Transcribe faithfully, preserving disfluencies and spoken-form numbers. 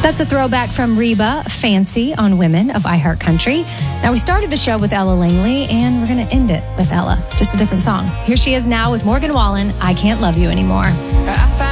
That's a throwback from Reba, Fancy, on Women of iHeartCountry. Now, we started the show with Ella Langley, and we're going to end it with Ella, just a different song. Here she is now with Morgan Wallen, I Can't Love You Anymore. I